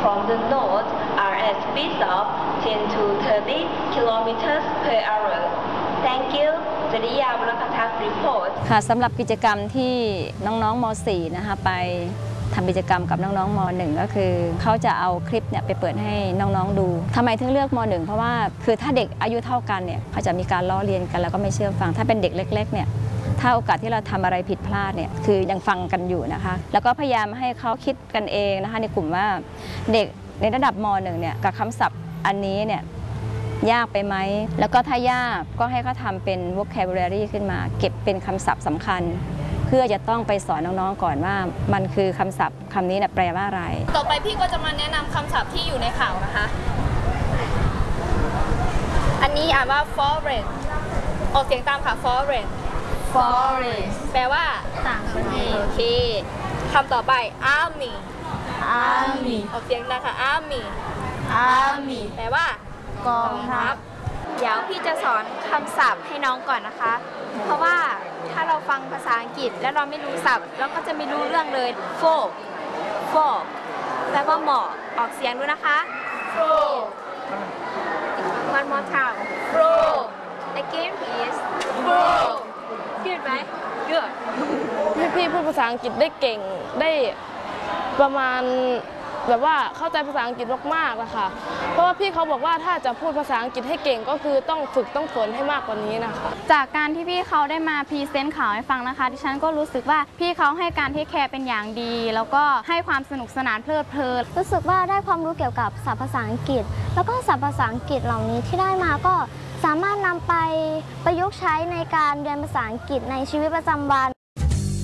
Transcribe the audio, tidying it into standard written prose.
from the north are at speeds of 10 to 30 kilometers per hour. Thank you. จริยาวรทัศน์ report ค่ะสำหรับกิจกรรมที่น้องๆม .4 นะคะไปทำกิจกรรมกับน้องๆม .1 ก็คือเขาจะเอาคลิปเนี่ยไปเปิดให้น้องๆดูทำไมถึงเลือกม .1 เพราะว่าคือถ้าเด็กอายุเท่ากันเนี่ยเขาจะมีการล้อเลียนกันแล้วก็ไม่เชื่อฟังถ้าเป็นเด็กเล็กๆเนี่ยถ้าโอกาสที่เราทำอะไรผิดพลาดเนี่ยคือยังฟังกันอยู่นะคะแล้วก็พยายามให้เขาคิดกันเองนะคะในกลุ่มว่าเด็กในระดับม .1 เนี่ยกับคำศัพท์อันนี้เนี่ยยากไปไหมแล้วก็ถ้ายากก็ให้เขาทำเป็น vocabulary ขึ้นมาเก็บเป็นคำศัพท์สำคัญเพื่อจะต้องไปสอนน้องๆก่อนว่ามันคือคำศัพท์คำนี้แปลว่าอะไรต่อไปพี่ก็จะมาแนะนำคำศัพท์ที่อยู่ในข่าวนะคะอันนี้อ่านว่า foreign ออกเสียงตามค่ะ foreign แปลว่าต่างประเทศโอเคคำต่อไป army ออกเสียงนะคะ army แปลว่ากองทัพเดี๋ยวพี่จะสอนคำศัพท์ให้น้องก่อนนะคะ เพราะว่าถ้าเราฟังภาษาอังกฤษแล้วเราไม่รู้ศัพท์เราก็จะไม่รู้เรื่องเลย folk แปลว่าหมอกออกเสียงด้วยนะคะ one more time again please good ไหม good พี่พูดภาษาอังกฤษได้เก่งได้ประมาณแบบว่าเข้าใจภาษาอังกฤษมากๆนะคะเพราะว่าพี่เขาบอกว่าถ้าจะพูดภาษาอังกฤษให้เก่งก็คือต้องฝึกต้องฝนให้มากกว่านี้นะคะจากการที่พี่เขาได้มาพรีเซนต์ข่าวให้ฟังนะคะดิฉันก็รู้สึกว่าพี่เขาให้การเทคแคร์เป็นอย่างดีแล้วก็ให้ความสนุกสนานเพลิดเพลินรู้สึกว่าได้ความรู้เกี่ยวกับศัพท์ภาษาอังกฤษแล้วก็ศัพท์ภาษาอังกฤษเหล่านี้ที่ได้มาก็สามารถนำไปประยุกต์ใช้ในการเรียนภาษาอังกฤษในชีวิตประจำวัน